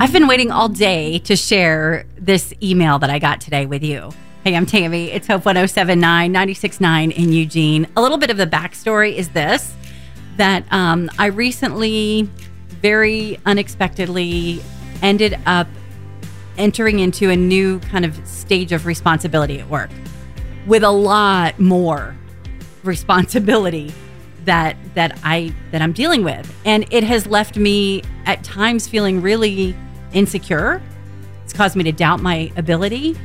I've been waiting all day to share this email that I got today with you. Hey, I'm Tammy. It's Hope 107.9, 96.9 in Eugene. A little bit of the backstory is this, that I recently, very unexpectedly, ended up entering into a new kind of stage of responsibility at work with a lot more responsibility that I'm dealing with. And it has left me at times feeling really insecure. It's caused me to doubt my ability.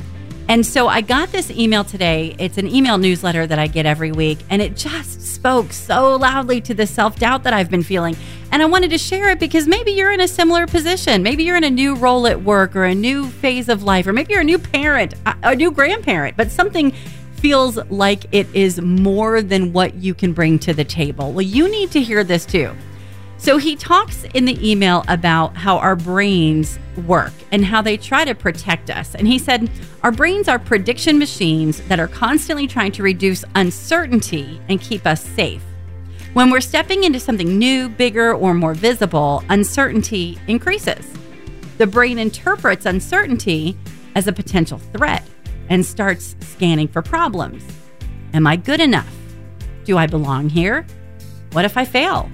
And so I got this email today. It's an email newsletter that I get every week, and it just spoke so loudly to the self-doubt that I've been feeling. And I wanted to share it because maybe you're in a similar position. Maybe you're in a new role at work or a new phase of life, or maybe you're a new parent, a new grandparent, but something feels like it is more than what you can bring to the table. Well, you need to hear this too. So he talks in the email about how our brains work and how they try to protect us. And he said, our brains are prediction machines that are constantly trying to reduce uncertainty and keep us safe. When we're stepping into something new, bigger, or more visible, uncertainty increases. The brain interprets uncertainty as a potential threat and starts scanning for problems. Am I good enough? Do I belong here? What if I fail?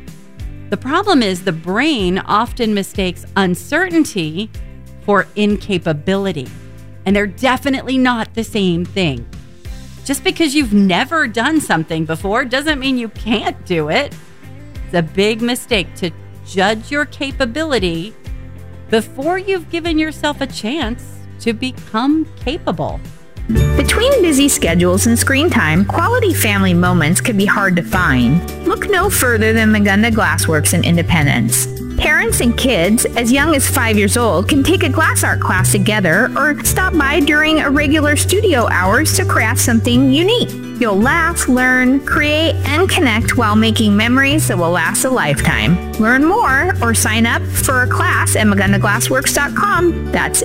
The problem is the brain often mistakes uncertainty for incapability, and they're definitely not the same thing. Just because you've never done something before doesn't mean you can't do it. It's a big mistake to judge your capability before you've given yourself a chance to become capable. Between busy schedules and screen time, quality family moments can be hard to find. Look no further than Magunda Glassworks in Independence. Parents and kids as young as 5 years old can take a glass art class together or stop by during irregular studio hours to craft something unique. You'll laugh, learn, create, and connect while making memories that will last a lifetime. Learn more or sign up for a class at MagundaGlassworks.com. That's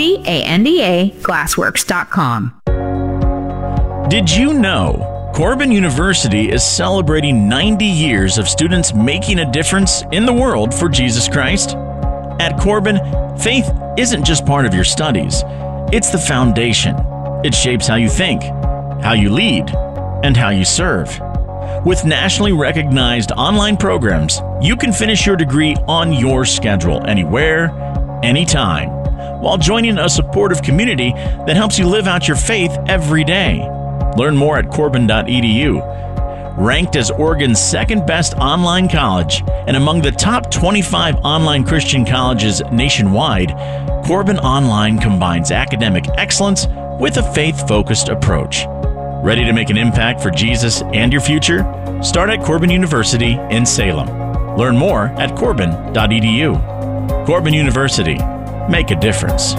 MAGANDA Glassworks.com. Did you know Corbin University is celebrating 90 years of students making a difference in the world for Jesus Christ? At Corbin, faith isn't just part of your studies. It's the foundation. It shapes how you think, how you lead, and how you serve. With nationally recognized online programs, you can finish your degree on your schedule, anywhere, anytime, while joining a supportive community that helps you live out your faith every day. Learn more at corbin.edu. Ranked as Oregon's second best online college and among the top 25 online Christian colleges nationwide, Corbin Online combines academic excellence with a faith-focused approach. Ready to make an impact for Jesus and your future? Start at Corbin University in Salem. Learn more at corbin.edu. Corbin University. Make a difference.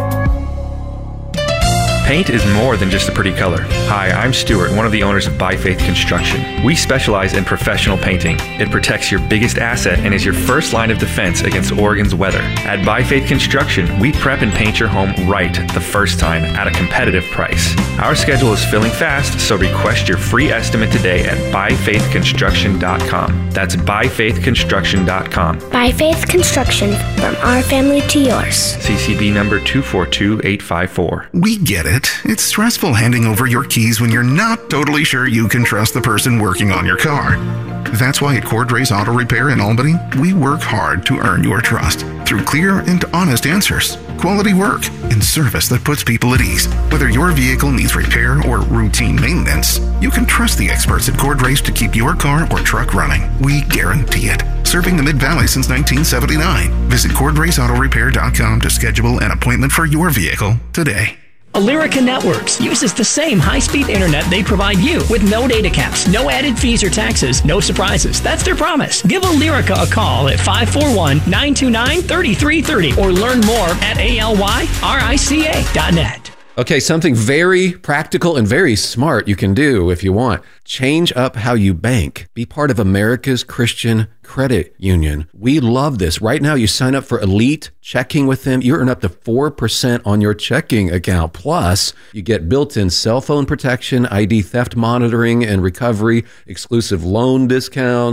Paint is more than just a pretty color. Hi, I'm Stuart, one of the owners of By Faith Construction. We specialize in professional painting. It protects your biggest asset and is your first line of defense against Oregon's weather. At By Faith Construction, we prep and paint your home right the first time at a competitive price. Our schedule is filling fast, so request your free estimate today at byfaithconstruction.com. That's byfaithconstruction.com. By Faith Construction, from our family to yours. CCB number 242854. We get it. It's stressful handing over your keys when you're not totally sure you can trust the person working on your car. That's why at Cordray's Auto Repair in Albany, we work hard to earn your trust through clear and honest answers, quality work, and service that puts people at ease. Whether your vehicle needs repair or routine maintenance, you can trust the experts at Cordray's to keep your car or truck running. We guarantee it. Serving the Mid-Valley since 1979. Visit CordraysAutoRepair.com to schedule an appointment for your vehicle today. Alerica Networks uses the same high-speed internet they provide you with no data caps, no added fees or taxes, no surprises. That's their promise. Give Alerica a call at 541-929-3330 or learn more at alyrica.net. Okay, something very practical and very smart you can do if you want. Change up how you bank. Be part of America's Christian Credit Union. We love this. Right now, you sign up for Elite Checking with them. You earn up to 4% on your checking account. Plus, you get built-in cell phone protection, ID theft monitoring and recovery, exclusive loan discounts,